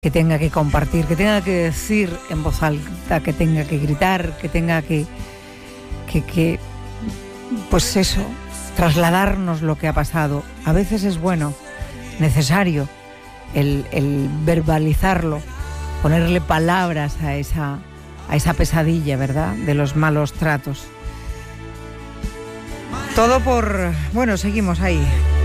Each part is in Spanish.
que tenga que compartir, que tenga que decir en voz alta, que tenga que gritar, que tenga que pues eso, trasladarnos lo que ha pasado. A veces es bueno, necesario, el verbalizarlo, ponerle palabras a esa pesadilla, ¿verdad?, de los malos tratos. Todo por... Bueno, seguimos ahí.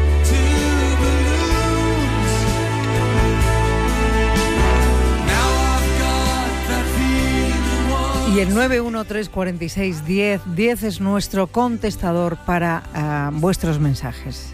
Y el 913461010 es nuestro contestador para vuestros mensajes.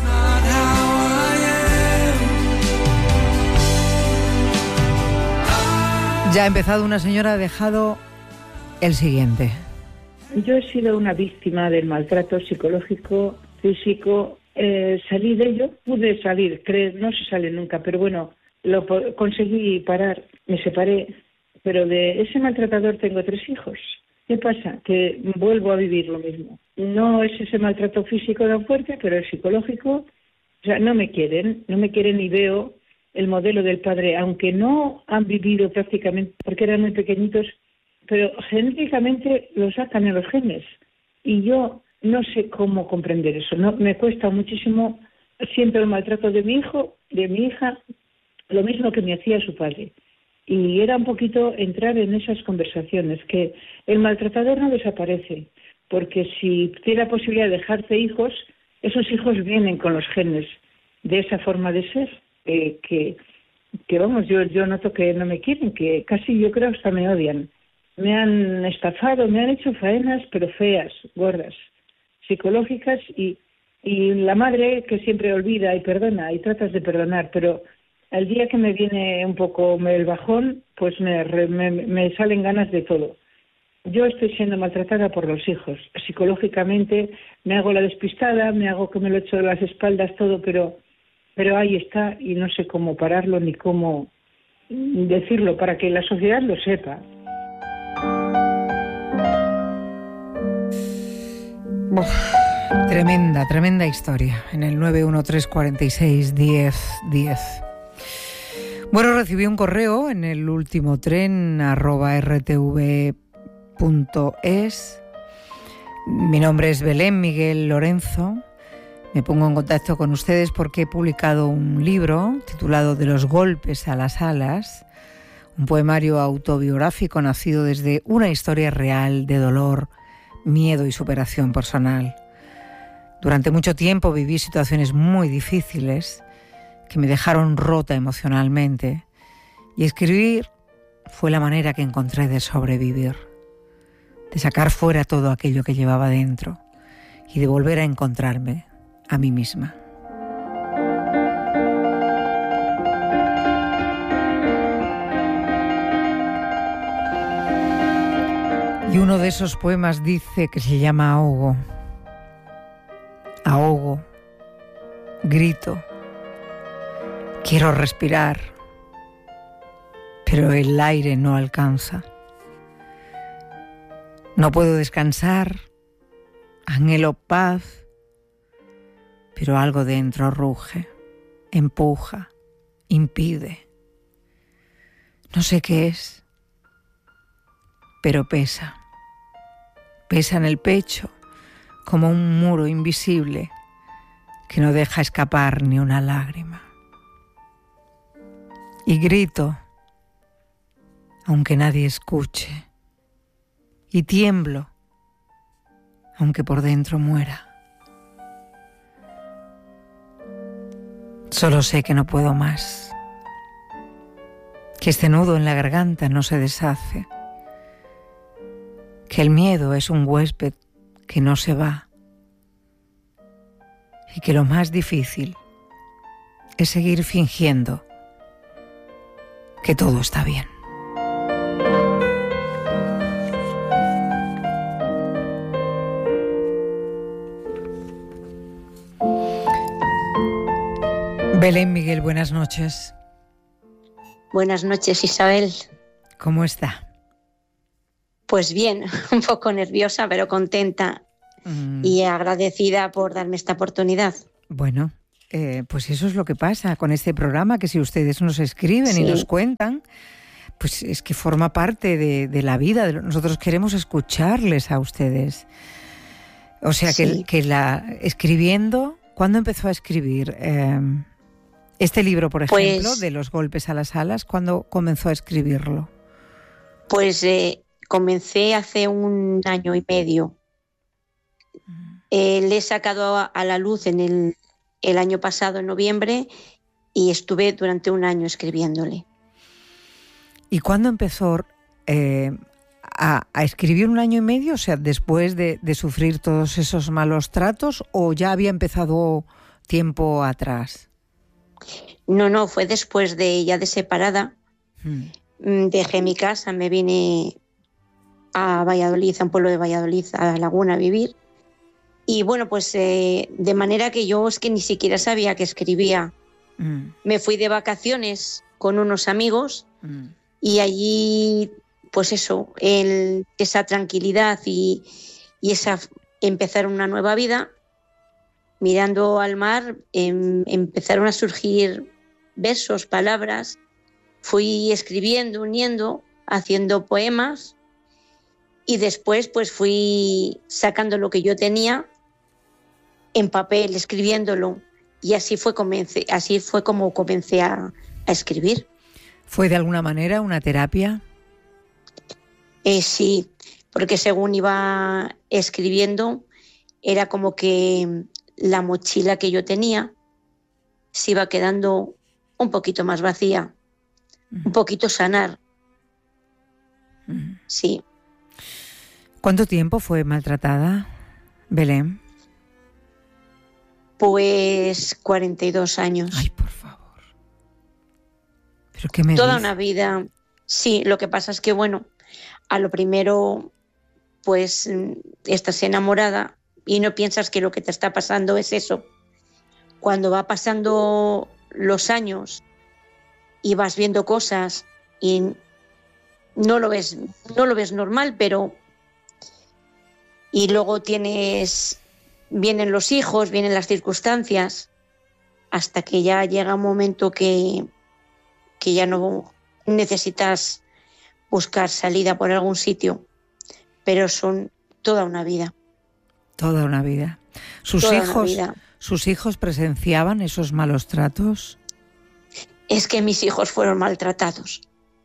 Ya ha empezado, una señora ha dejado el siguiente. Yo he sido una víctima del maltrato psicológico, físico. Salí de ello, pude salir, no se sale nunca, pero bueno, conseguí parar, me separé. Pero de ese maltratador tengo 3 hijos. ¿Qué pasa? Que vuelvo a vivir lo mismo. No es ese maltrato físico tan fuerte, pero el psicológico. O sea, no me quieren y veo el modelo del padre, aunque no han vivido prácticamente, porque eran muy pequeñitos, pero genéticamente lo sacan en los genes. Y yo no sé cómo comprender eso. No, me cuesta muchísimo. Siento el maltrato de mi hijo, de mi hija, lo mismo que me hacía su padre. Y era un poquito entrar en esas conversaciones, que el maltratador no desaparece, porque si tiene la posibilidad de dejarte hijos, esos hijos vienen con los genes de esa forma de ser, que vamos, yo noto que no me quieren, que casi yo creo hasta me odian. Me han estafado, me han hecho faenas, pero feas, gordas, psicológicas, y la madre que siempre olvida y perdona, y tratas de perdonar, pero... El día que me viene un poco el bajón, pues me salen ganas de todo. Yo estoy siendo maltratada por los hijos. Psicológicamente me hago la despistada, me hago que me lo echo de las espaldas, todo, pero ahí está y no sé cómo pararlo ni cómo decirlo para que la sociedad lo sepa. Tremenda historia en el 913461010. Bueno, recibí un correo en el último tren @rtv.es. Mi nombre es Belén Miguel Lorenzo. Me pongo en contacto con ustedes porque he publicado un libro titulado De los golpes a las alas, un poemario autobiográfico nacido desde una historia real de dolor, miedo y superación personal. Durante mucho tiempo viví situaciones muy difíciles que me dejaron rota emocionalmente, y escribir fue la manera que encontré de sobrevivir, de sacar fuera todo aquello que llevaba dentro y de volver a encontrarme a mí misma. Y uno de esos poemas dice que se llama Ahogo. Ahogo, grito, quiero respirar, pero el aire no alcanza. No puedo descansar, anhelo paz, pero algo dentro ruge, empuja, impide. No sé qué es, pero pesa. Pesa en el pecho como un muro invisible que no deja escapar ni una lágrima. Y grito, aunque nadie escuche, y tiemblo, aunque por dentro muera. Solo sé que no puedo más, que este nudo en la garganta no se deshace, que el miedo es un huésped que no se va, y que lo más difícil es seguir fingiendo que todo está bien. Belén Miguel, buenas noches. Buenas noches, Isabel. ¿Cómo está? Pues bien, un poco nerviosa, pero contenta y agradecida por darme esta oportunidad. Bueno, pues eso es lo que pasa con este programa, que si ustedes nos escriben y nos cuentan, pues es que forma parte de la vida. Nosotros queremos escucharles a ustedes. O sea, escribiendo, ¿cuándo empezó a escribir? Este libro, por ejemplo, de Los golpes a las alas, ¿cuándo comenzó a escribirlo? Pues comencé hace 1 año y medio. Le he sacado a la luz en el año pasado, en noviembre, y estuve durante 1 año escribiéndole. ¿Y cuándo empezó a escribir 1 año y medio? O sea, después de sufrir todos esos malos tratos, ¿o ya había empezado tiempo atrás? No, fue después de separada. Dejé mi casa, me vine a Valladolid, a un pueblo de Valladolid, a Laguna, a vivir. Y bueno, pues de manera que yo es que ni siquiera sabía que escribía. Me fui de vacaciones con unos amigos y allí, pues eso, esa tranquilidad y esa empezar una nueva vida, mirando al mar, empezaron a surgir versos, palabras. Fui escribiendo, uniendo, haciendo poemas y después pues fui sacando lo que yo tenía en papel, escribiéndolo, y así fue como comencé a escribir. ¿Fue de alguna manera una terapia? Sí, porque según iba escribiendo era como que la mochila que yo tenía se iba quedando un poquito más vacía, un poquito sanar. Sí. ¿Cuánto tiempo fue maltratada, Belén? Pues 42 años. Ay, por favor. ¿Pero qué me Toda dices? una vida. Sí, lo que pasa es que, bueno, a lo primero, pues estás enamorada y no piensas que lo que te está pasando es eso. Cuando va pasando los años y vas viendo cosas y no lo ves normal, pero... Y luego vienen los hijos, vienen las circunstancias, hasta que ya llega un momento que ya no necesitas buscar salida por algún sitio, pero son toda una vida. Toda una vida. ¿Sus hijos presenciaban esos malos tratos? Es que mis hijos fueron maltratados.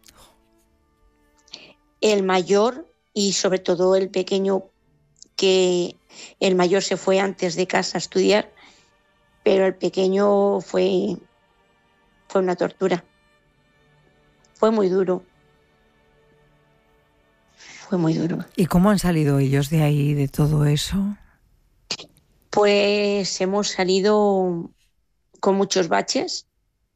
El mayor y sobre todo el pequeño, que el mayor se fue antes de casa a estudiar, pero el pequeño fue una tortura. Fue muy duro. Fue muy duro. ¿Y cómo han salido ellos de ahí, de todo eso? Pues hemos salido con muchos baches,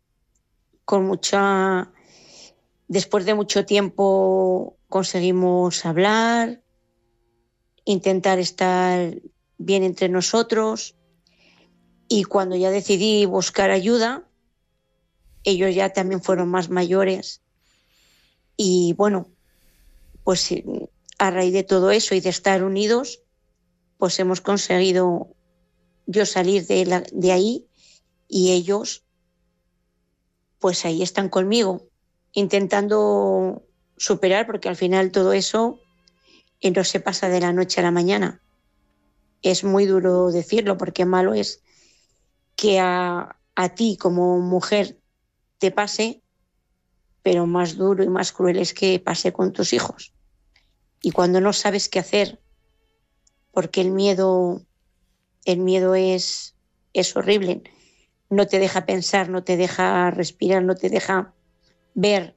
después de mucho tiempo conseguimos hablar, intentar estar bien entre nosotros, y cuando ya decidí buscar ayuda, ellos ya también fueron más mayores y bueno, pues a raíz de todo eso y de estar unidos, pues hemos conseguido yo salir de ahí, y ellos pues ahí están conmigo intentando superar, porque al final todo eso no se pasa de la noche a la mañana. Es muy duro decirlo, porque malo es que a ti como mujer te pase, pero más duro y más cruel es que pase con tus hijos. Y cuando no sabes qué hacer, porque el miedo es horrible, no te deja pensar, no te deja respirar, no te deja ver,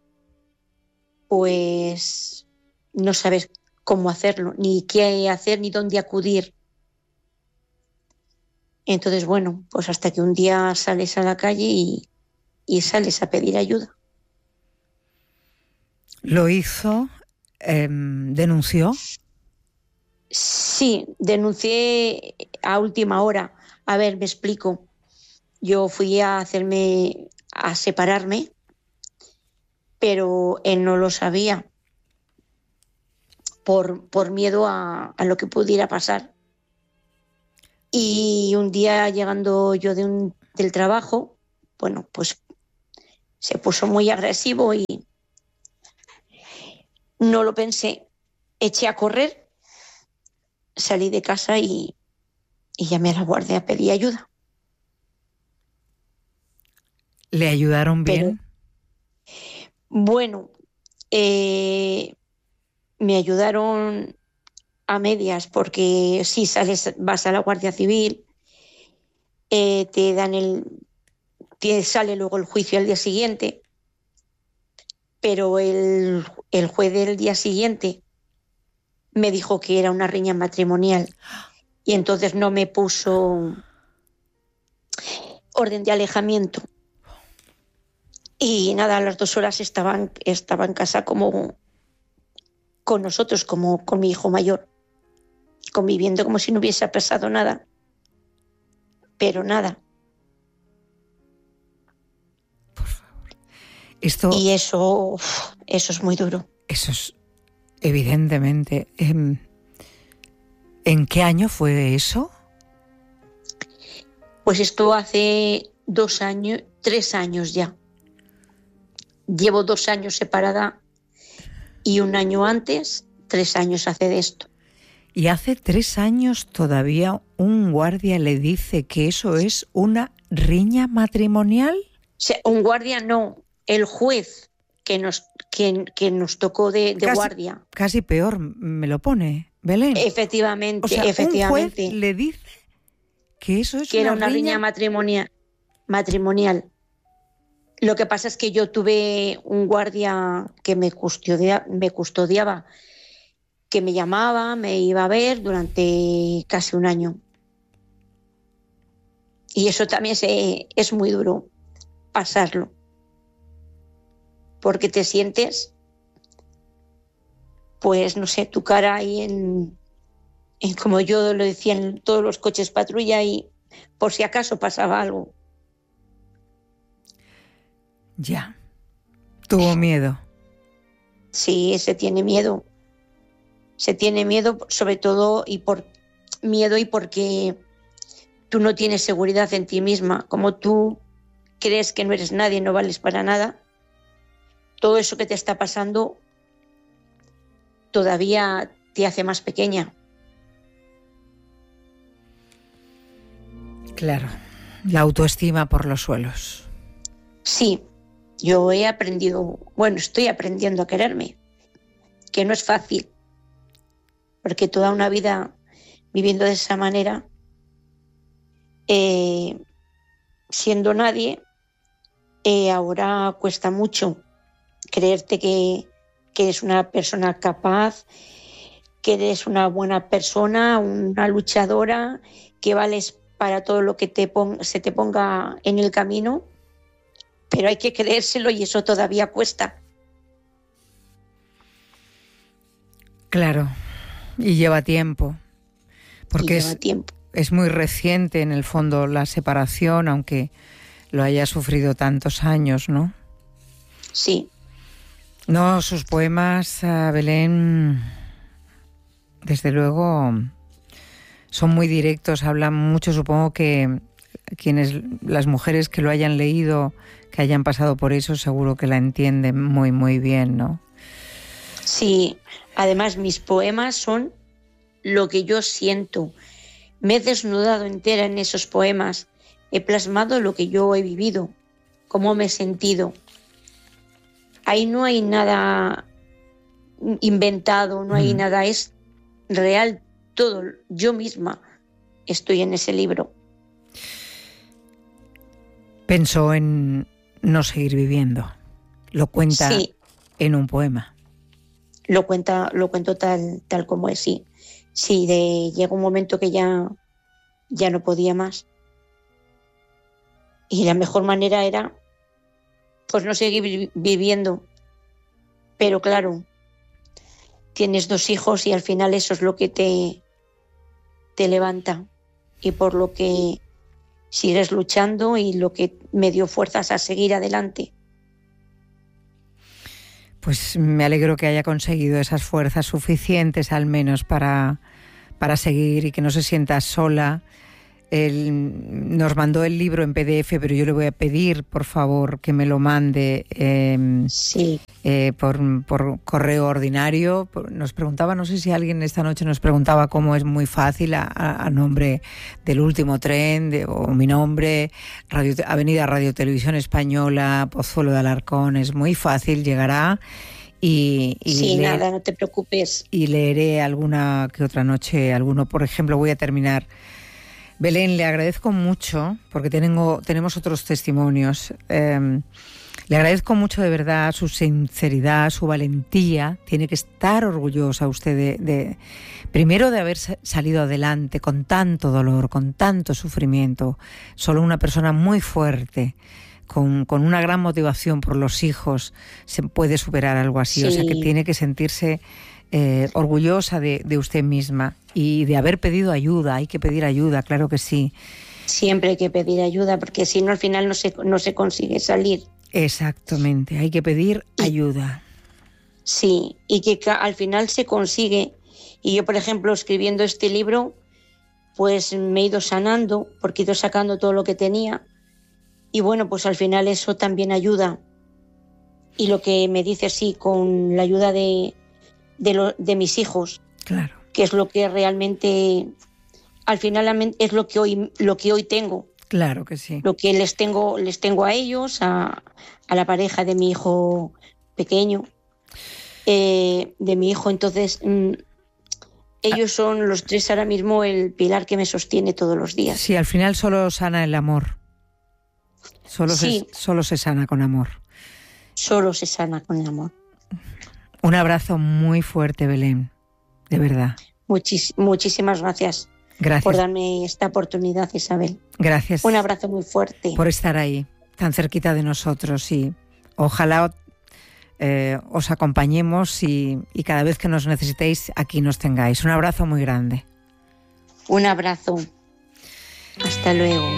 pues no sabes cómo hacerlo, ni qué hacer, ni dónde acudir. Entonces, bueno, pues hasta que un día sales a la calle y sales a pedir ayuda. ¿Lo hizo? ¿Denunció? Sí, denuncié a última hora. A ver, me explico. Yo fui a separarme, pero él no lo sabía por miedo a lo que pudiera pasar. Y un día, llegando yo de un del trabajo, bueno, pues se puso muy agresivo y no lo pensé. Eché a correr, salí de casa y llamé a la guardia, pedí ayuda. ¿Le ayudaron bien? Bueno, me ayudaron a medias, porque si vas a la Guardia Civil, te sale luego el juicio al día siguiente, pero el juez del día siguiente me dijo que era una riña matrimonial y entonces no me puso orden de alejamiento. Y nada, a las 2 horas estaba en casa como con nosotros, como con mi hijo mayor, conviviendo como si no hubiese pasado nada. Pero nada. Por favor. Y eso es muy duro. Eso es evidentemente. ¿En qué año fue eso? Pues esto hace 2 años, 3 años ya. Llevo 2 años separada y 1 año antes, 3 años hace de esto. Y hace 3 años todavía un guardia le dice que eso es una riña matrimonial. O sea, un guardia no, el juez que nos tocó de guardia. Casi peor me lo pone, Belén. Efectivamente, o sea, efectivamente. Un juez le dice que eso es que era una riña matrimonial. Lo que pasa es que yo tuve un guardia que me custodiaba, que me llamaba, me iba a ver durante casi 1 año. Y eso también es muy duro pasarlo, porque te sientes, pues no sé, tu cara ahí en como yo lo decía, en todos los coches patrulla, y por si acaso pasaba algo. Ya. ¿Tuvo miedo? Sí, se tiene miedo. Se tiene miedo sobre todo y porque tú no tienes seguridad en ti misma. Como tú crees que no eres nadie, no vales para nada, todo eso que te está pasando todavía te hace más pequeña. Claro, la autoestima por los suelos. Sí, yo estoy aprendiendo a quererme, que no es fácil, porque toda una vida viviendo de esa manera, siendo nadie, ahora cuesta mucho creerte que eres una persona capaz, que eres una buena persona, una luchadora, que vales para todo lo que se te ponga en el camino, pero hay que creérselo y eso todavía cuesta. Claro, y lleva tiempo, porque es muy reciente en el fondo la separación, aunque lo haya sufrido tantos años, ¿no? Sí. No, sus poemas, Belén, desde luego son muy directos, hablan mucho. Supongo que las mujeres que lo hayan leído, que hayan pasado por eso, seguro que la entienden muy, muy bien, ¿no? Sí, además mis poemas son lo que yo siento. Me he desnudado entera en esos poemas, he plasmado lo que yo he vivido, cómo me he sentido. Ahí no hay nada inventado, no hay nada, es real todo. Yo misma estoy en ese libro. Pensó en no seguir viviendo. Lo cuenta en un poema. Lo cuento tal como es, sí. Sí, llega un momento que ya no podía más. Y la mejor manera era pues no seguir viviendo. Pero claro, tienes 2 hijos y al final eso es lo que te levanta y por lo que sigues luchando y lo que me dio fuerzas a seguir adelante. Pues me alegro que haya conseguido esas fuerzas suficientes al menos para seguir y que no se sienta sola Él nos mandó el libro en PDF, pero yo le voy a pedir, por favor, que me lo mande por correo ordinario. Nos preguntaba, no sé si alguien esta noche nos preguntaba cómo es muy fácil a nombre del último tren, o mi nombre, Avenida Radio Televisión Española, Pozuelo de Alarcón, es muy fácil, llegará. Nada, no te preocupes. Y leeré alguna que otra noche, por ejemplo, voy a terminar. Belén, le agradezco mucho, porque tenemos otros testimonios. Le agradezco mucho de verdad su sinceridad, su valentía. Tiene que estar orgullosa usted primero de haber salido adelante con tanto dolor, con tanto sufrimiento. Solo una persona muy fuerte, con una gran motivación por los hijos, se puede superar algo así. Sí. O sea que tiene que sentirse orgullosa de usted misma y de haber pedido ayuda. Hay que pedir ayuda, claro que sí. Siempre hay que pedir ayuda, porque si no al final no se consigue salir. Exactamente, hay que pedir ayuda. Sí, y que al final se consigue. Y yo, por ejemplo, escribiendo este libro, pues me he ido sanando, porque he ido sacando todo lo que tenía. Y bueno, pues al final eso también ayuda. Y lo que me dice, sí, con la ayuda de mis hijos, claro, que es lo que realmente, al final es lo que hoy tengo. Claro que sí. Lo que les tengo a ellos, a la pareja de mi hijo pequeño, de mi hijo. Entonces, ellos son los tres ahora mismo el pilar que me sostiene todos los días. Sí, al final solo sana el amor. Solo se sana con amor. Solo se sana con el amor. Un abrazo muy fuerte, Belén, de verdad. Muchísimas gracias. Gracias por darme esta oportunidad, Isabel. Gracias. Un abrazo muy fuerte. Por estar ahí, tan cerquita de nosotros, y ojalá os acompañemos y cada vez que nos necesitéis, aquí nos tengáis. Un abrazo muy grande. Un abrazo. Hasta luego.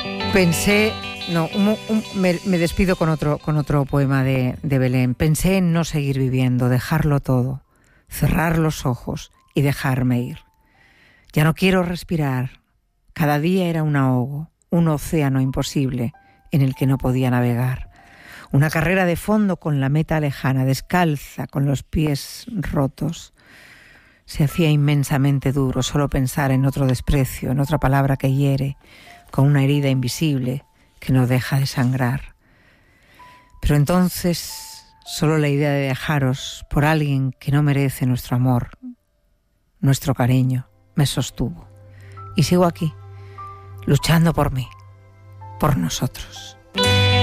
Me despido con otro poema de Belén. Pensé en no seguir viviendo, dejarlo todo, cerrar los ojos y dejarme ir. Ya no quiero respirar. Cada día era un ahogo, un océano imposible en el que no podía navegar. Una carrera de fondo con la meta lejana, descalza, con los pies rotos. Se hacía inmensamente duro solo pensar en otro desprecio, en otra palabra que hiere, con una herida invisible que no deja de sangrar. Pero entonces solo la idea de dejaros por alguien que no merece nuestro amor, nuestro cariño, me sostuvo. Y sigo aquí, luchando por mí, por nosotros.